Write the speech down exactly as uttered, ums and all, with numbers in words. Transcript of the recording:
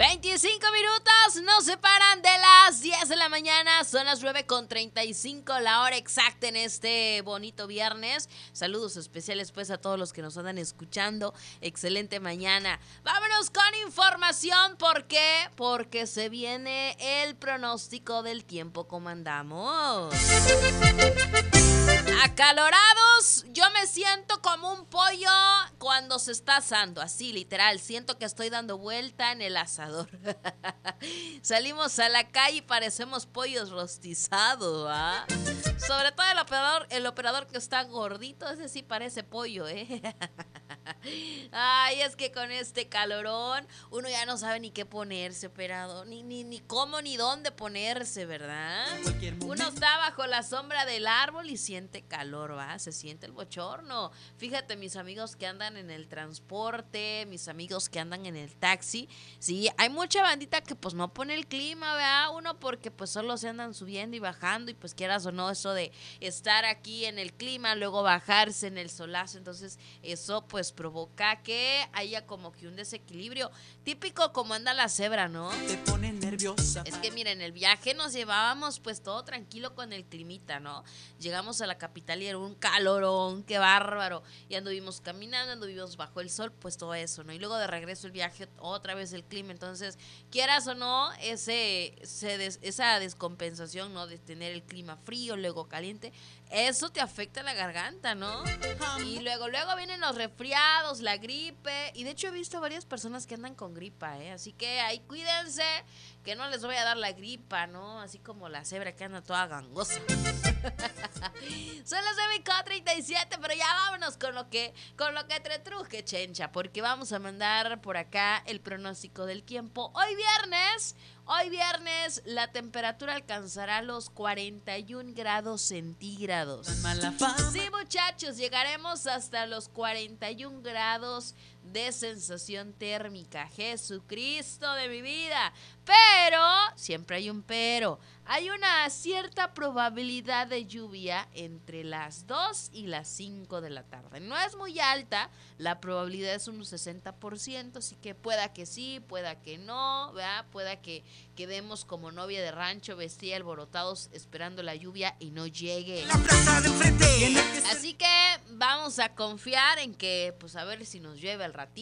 veinticinco minutos nos separan de las diez de la mañana. Son las nueve con treinta y cinco, la hora exacta en este bonito viernes. Saludos especiales pues a todos los que nos andan escuchando. Excelente mañana. Vámonos con información. ¿Por qué? Porque se viene el pronóstico del tiempo. ¿Cómo andamos? Acalorados, yo me siento como un pollo cuando se está asando, así literal, siento que estoy dando vuelta en el asador. Salimos a la calle y parecemos pollos rostizados, ¿ah? Sobre todo el operador, el operador que está gordito, ese sí parece pollo, ¿eh? Ay, es que con este calorón uno ya no sabe ni qué ponerse, operador, ni, ni, ni cómo ni dónde ponerse, ¿verdad? Uno está bajo la sombra del árbol y siente calor, ¿va? Se siente el bochorno. Fíjate, mis amigos que andan en el transporte, mis amigos que andan en el taxi, sí, hay mucha bandita que pues no pone el clima, ¿verdad? Uno porque pues solo se andan subiendo y bajando y pues quieras o no, eso de estar aquí en el clima, luego bajarse en el solazo, entonces eso pues provoca que haya como que un desequilibrio, típico como anda la cebra, ¿no? Te pone nerviosa. Es que miren, el viaje nos llevábamos pues todo tranquilo con el climita, ¿no? Llegamos a la capital y era un calorón, qué bárbaro, y anduvimos caminando, anduvimos bajo el sol, pues todo eso, ¿no? Y luego de regreso el viaje, otra vez el clima, entonces quieras o no, ese, ese des, esa descompensación, ¿no? De tener el clima frío, luego caliente, eso te afecta la garganta, ¿no? Y luego, luego vienen los resfriados, la gripe, y de hecho he visto varias personas que andan con gripa, ¿eh? Así que ahí cuídense, que no les voy a dar la gripa, ¿no? Así como la cebra que anda toda gangosa. Son las nueve con treinta y siete, pero ya vámonos con lo que con lo que te truje, chencha, porque vamos a mandar por acá el pronóstico del tiempo. Hoy viernes, hoy viernes la temperatura alcanzará los cuarenta y un grados centígrados. Sí, muchachos, llegaremos hasta los cuarenta y un grados de sensación térmica. Jesucristo de mi vida. Pero, siempre hay un pero, hay una cierta probabilidad de lluvia entre las dos y las cinco de la tarde. No es muy alta, la probabilidad es un sesenta por ciento, así que pueda que sí, pueda que no, ¿verdad? Pueda que quedemos como novia de rancho vestida alborotados esperando la lluvia y no llegue. La plaza de enfrente. Así que vamos a confiar en que, pues a ver si nos llueve al ratito.